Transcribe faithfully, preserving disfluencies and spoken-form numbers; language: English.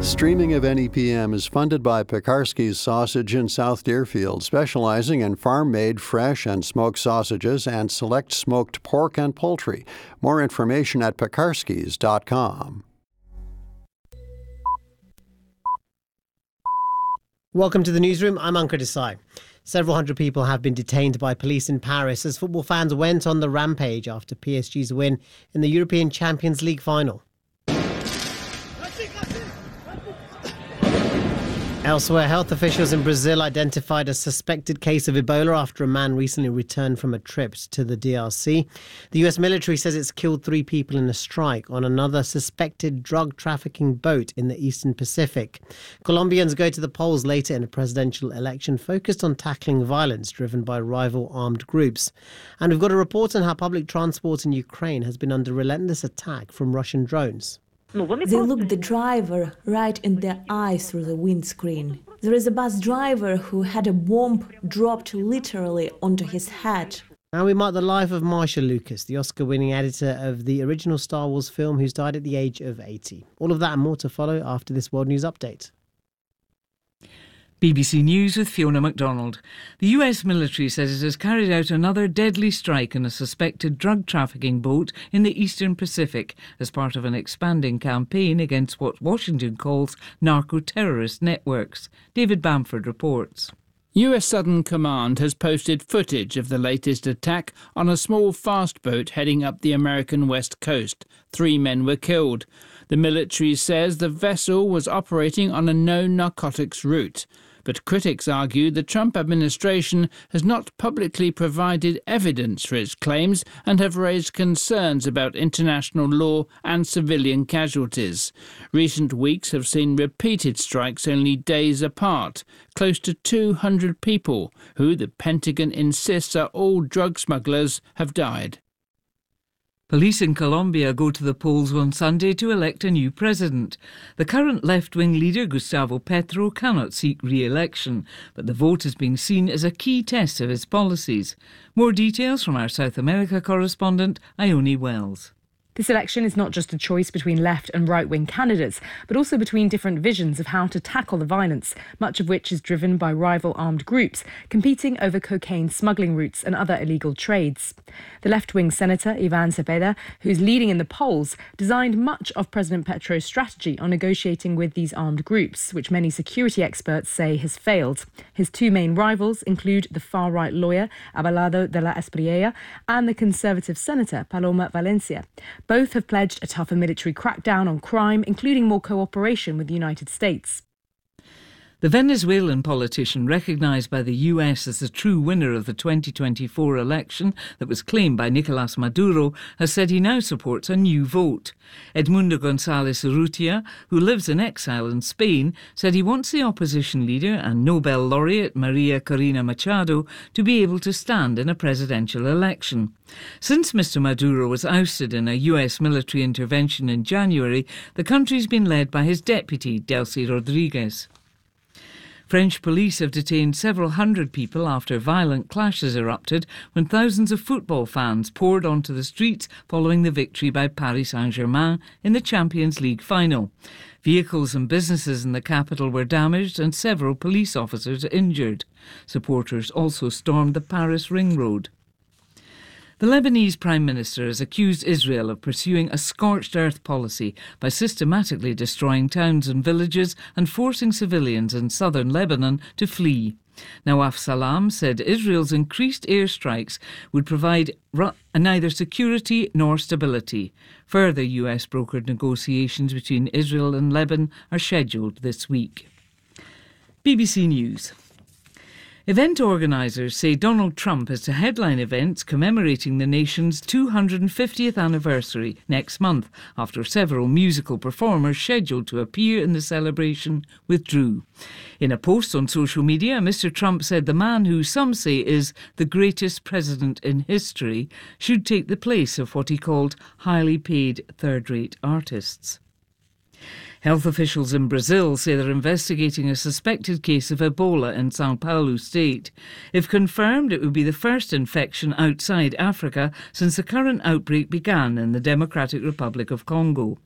Streaming of N E P M is funded by Pekarsky's Sausage in South Deerfield, specializing in farm-made fresh and smoked sausages and select smoked pork and poultry. More information at pekarskys dot com. Welcome to the newsroom. I'm Ankur Desai. Several hundred people have been detained by police in Paris as football fans went on the rampage after P S G's win in the European Champions League final. Elsewhere, health officials in Brazil identified a suspected case of Ebola after a man recently returned from a trip to the D R C. The U S military says it's killed three people in a strike on another suspected drug trafficking boat in the Eastern Pacific. Colombians go to the polls later in a presidential election focused on tackling violence driven by rival armed groups. And we've got a report on how public transport in Ukraine has been under relentless attack from Russian drones. They look the driver right in the eye through the windscreen. There is a bus driver who had a bomb dropped literally onto his head. Now we mark the life of Marcia Lucas, the Oscar-winning editor of the original Star Wars film, who's died at the age of eighty. All of that and more to follow after this World News Update. B B C News with Fiona MacDonald. The U S military says it has carried out another deadly strike on a suspected drug trafficking boat in the Eastern Pacific as part of an expanding campaign against what Washington calls narco-terrorist networks. David Bamford reports. U S Southern Command has posted footage of the latest attack on a small fast boat heading up the American west coast. Three men were killed. The military says the vessel was operating on a no-narcotics route. But critics argue the Trump administration has not publicly provided evidence for its claims and have raised concerns about international law and civilian casualties. Recent weeks have seen repeated strikes only days apart. Close to two hundred people, who the Pentagon insists are all drug smugglers, have died. Police in Colombia go to the polls on Sunday to elect a new president. The current left-wing leader, Gustavo Petro, cannot seek re-election, but the vote is being seen as a key test of his policies. More details from our South America correspondent, Ione Wells. This election is not just a choice between left and right-wing candidates, but also between different visions of how to tackle the violence, much of which is driven by rival armed groups competing over cocaine smuggling routes and other illegal trades. The left-wing senator, Ivan Cepeda, who's leading in the polls, designed much of President Petro's strategy on negotiating with these armed groups, which many security experts say has failed. His two main rivals include the far-right lawyer, Abelardo de la Espriella, and the conservative senator, Paloma Valencia. Both have pledged a tougher military crackdown on crime, including more cooperation with the United States. The Venezuelan politician, recognised by the U S as the true winner of the twenty twenty-four election that was claimed by Nicolás Maduro, has said he now supports a new vote. Edmundo González Urrutia, who lives in exile in Spain, said he wants the opposition leader and Nobel laureate Maria Corina Machado to be able to stand in a presidential election. Since Mister Maduro was ousted in a U S military intervention in January, the country's been led by his deputy, Delcy Rodriguez. French police have detained several hundred people after violent clashes erupted when thousands of football fans poured onto the streets following the victory by Paris Saint-Germain in the Champions League final. Vehicles and businesses in the capital were damaged and several police officers injured. Supporters also stormed the Paris Ring Road. The Lebanese Prime Minister has accused Israel of pursuing a scorched earth policy by systematically destroying towns and villages and forcing civilians in southern Lebanon to flee. Nawaf Salam said Israel's increased airstrikes would provide neither security nor stability. Further U S brokered negotiations between Israel and Lebanon are scheduled this week. B B C News. Event organisers say Donald Trump is to headline events commemorating the nation's two hundred fiftieth anniversary next month, after several musical performers scheduled to appear in the celebration withdrew. In a post on social media, Mister Trump said the man who some say is the greatest president in history should take the place of what he called highly paid third-rate artists. Health officials in Brazil say they're investigating a suspected case of Ebola in São Paulo state. If confirmed, it would be the first infection outside Africa since the current outbreak began in the Democratic Republic of Congo.